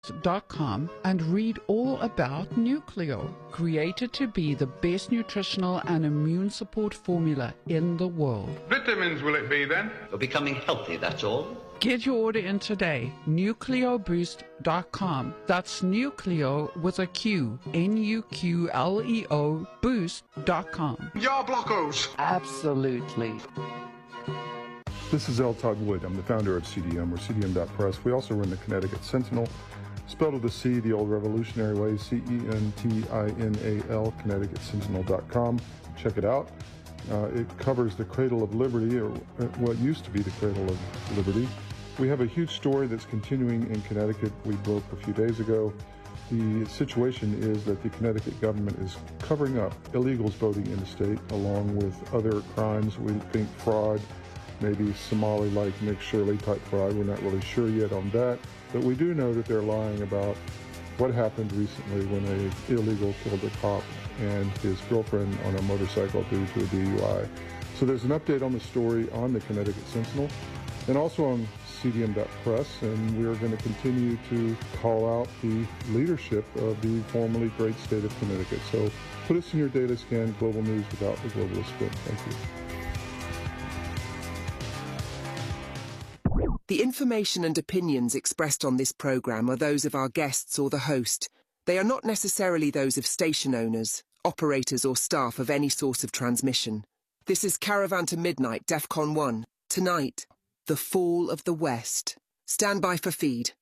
NucleoBoost.com and read all about Nucleo, created to be the best nutritional and immune support formula in the world. Vitamins will it be then? You're becoming healthy, that's all. Get your order in today, NucleoBoost.com. That's Nucleo with a Q, Nuqleo Boost.com. Yar blockos! Absolutely. This is L. Todd Wood. I'm the founder of CDM, or CDM.press. We also run the Connecticut Sentinel, spelled with a C, the old revolutionary way, CENTINAL, ConnecticutSentinel.com. Check it out. It covers the Cradle of Liberty, or what used to be the Cradle of Liberty. We have a huge story that's continuing in Connecticut. We broke a few days ago. The situation is that the Connecticut government is covering up illegals voting in the state, along with other crimes. We think fraud, maybe Somali-like Nick Shirley type fraud. We're not really sure yet on that. But we do know that they're lying about what happened recently when an illegal killed a cop and his girlfriend on a motorcycle due to a DUI. So there's an update on the story on the Connecticut Sentinel and also on CDM.press, and we are going to continue to call out the leadership of the formerly great state of Connecticut. So put us in your data scan, global news without the globalist spin. Thank you. The information and opinions expressed on this program are those of our guests or the host. They are not necessarily those of station owners, operators or staff of any source of transmission. This is Caravan to Midnight, DEFCON 1. Tonight, the Fall of the West. Stand by for feed.